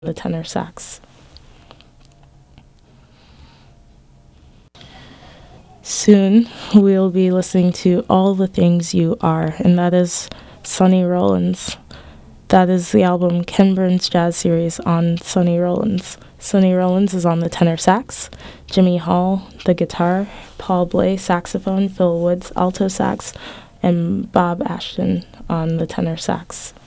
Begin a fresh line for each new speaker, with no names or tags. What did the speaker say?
the tenor sax. Soon we'll be listening to All the Things You Are, and that is Sonny Rollins. That is the album Ken Burns Jazz Series on Sonny Rollins. Sonny Rollins is on the tenor sax, Jimmy Hall, the guitar, Paul Bley, saxophone, Phil Woods, alto sax, and Bob Ashton on the tenor sax.